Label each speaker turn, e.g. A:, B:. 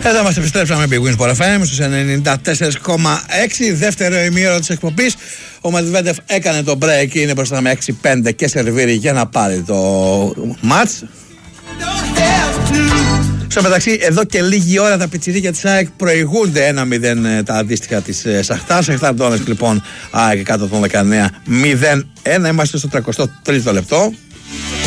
A: Εδώ μας επιστρέψαμε με Big Wins Sport FM στους 94,6. Δεύτερο ημίωρο της εκπομπής. Ο Μετβέντεφ έκανε το break, είναι μπροστά με 6-5 και σερβίρει για να πάρει το μάτς. Στο μεταξύ, εδώ και λίγη ώρα τα πιτσιρίκια της ΑΕΚ προηγούνται 1-0 τα αντίστοιχα της Σαχτάρ. Σαχτάρ Ντόνετσκ λοιπόν, ΑΕΚ κάτω των 19-0-1. Είμαστε στο 33ο λεπτό.